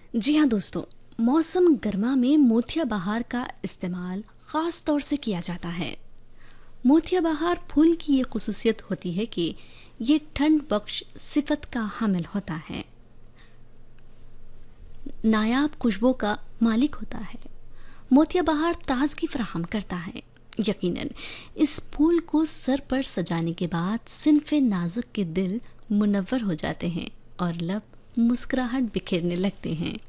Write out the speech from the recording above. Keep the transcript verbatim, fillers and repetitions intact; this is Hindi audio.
जी हाँ दोस्तों, मौसम गर्मा में मोतिया बहार का इस्तेमाल ख़ास तौर से किया जाता है। मोतिया बहार फूल की ये खुसूसियत होती है कि ये ठंड बख्श सिफत का हामिल होता है, नायाब खुशबू का मालिक होता है। मोतिया बहार ताजगी फराहम करता है। यकीनन इस फूल को सर पर सजाने के बाद सिनफे नाजुक के दिल मुनव्वर हो जाते हैं और लब मुस्कुराहट बिखेरने लगते हैं।